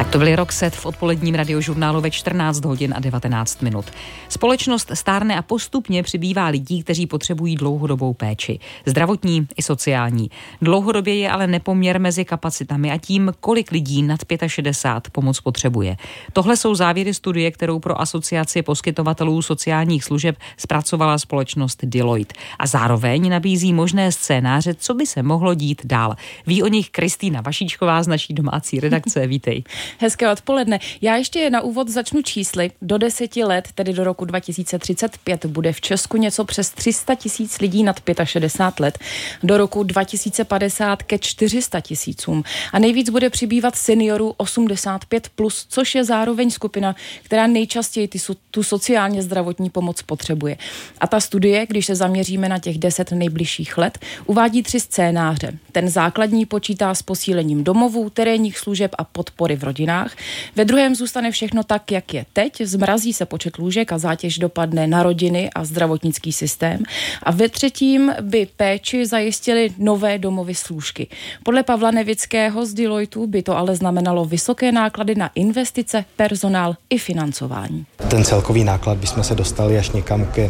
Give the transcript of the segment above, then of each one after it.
Tak to byly Roxette v odpoledním radiožurnálu ve 14 hodin a 19 minut. Společnost stárne a postupně přibývá lidí, kteří potřebují dlouhodobou péči. Zdravotní i sociální. Dlouhodobě je ale nepoměr mezi kapacitami a tím, kolik lidí nad 65 pomoc potřebuje. Tohle jsou závěry studie, kterou pro Asociaci poskytovatelů sociálních služeb zpracovala společnost Deloitte. A zároveň nabízí možné scénáře, co by se mohlo dít dál. Ví o nich Kristýna Vašíčková z naší domácí redakce. Vítej. Hezké odpoledne. Já ještě na úvod začnu čísly. Do 10 let, tedy do roku 2035, bude v Česku něco přes 300 000 lidí nad 65 let. Do roku 2050 ke 400 000. A nejvíc bude přibývat seniorů 85+, což je zároveň skupina, která nejčastěji tu sociálně zdravotní pomoc potřebuje. A ta studie, když se zaměříme na těch 10 nejbližších let, uvádí 3 scénáře. Ten základní počítá s posílením domovů, terénních služeb a podpory v rodinách. Ve druhém zůstane všechno tak, jak je teď. Zmrazí se počet lůžek a zátěž dopadne na rodiny a zdravotnický systém. A ve třetím by péči zajistily nové domovy s lůžky. Podle Pavla Nevického z Deloittu by to ale znamenalo vysoké náklady na investice, personál i financování. Ten celkový náklad bychom se dostali až někam ke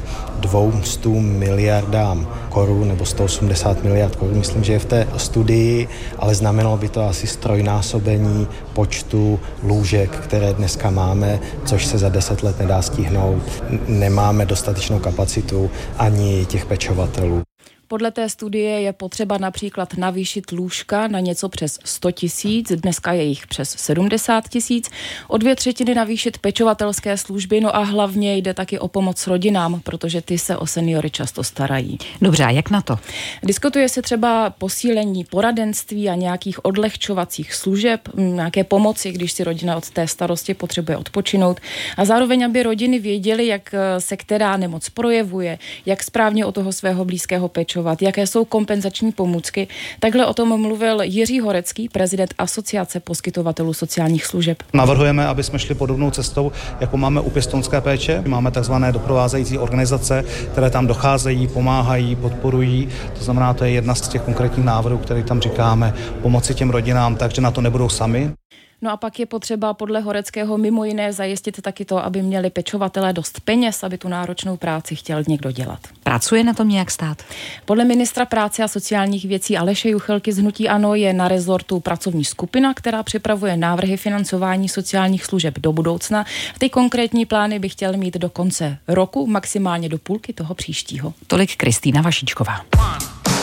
200 miliardám korun nebo 180 miliard korun. Myslím, že je v té studii, ale znamenalo by to asi strojnásobení počtu lůžek, které dneska máme, což se za 10 let nedá stihnout. Nemáme dostatečnou kapacitu ani těch pečovatelů. Podle té studie je potřeba například navýšit lůžka na něco přes 100 000, dneska je jich přes 70 000, o 2/3 navýšit pečovatelské služby, no a hlavně jde taky o pomoc rodinám, protože ty se o seniory často starají. Dobře, a jak na to? Diskutuje se třeba posílení poradenství a nějakých odlehčovacích služeb, nějaké pomoci, když si rodina od té starosti potřebuje odpočinout a zároveň, aby rodiny věděly, jak se která nemoc projevuje, jak správně o toho svého blízkého pečovat, jaké jsou kompenzační pomůcky. Takhle o tom mluvil Jiří Horecký, prezident Asociace poskytovatelů sociálních služeb. Navrhujeme, aby jsme šli podobnou cestou, jako máme u pěstounské péče. Máme takzvané doprovázející organizace, které tam docházejí, pomáhají, podporují. To znamená, to je jedna z těch konkrétních návrhů, které tam říkáme, pomoci těm rodinám, takže na to nebudou sami. No a pak je potřeba podle Horeckého mimo jiné zajistit taky to, aby měli pečovatelé dost peněz, aby tu náročnou práci chtěl někdo dělat. Pracuje na tom nějak stát? Podle ministra práce a sociálních věcí Aleše Juchelky z hnutí ANO je na rezortu pracovní skupina, která připravuje návrhy financování sociálních služeb do budoucna. Ty konkrétní plány by chtěl mít do konce roku, maximálně do půlky toho příštího. Tolik Kristýna Vašíčková.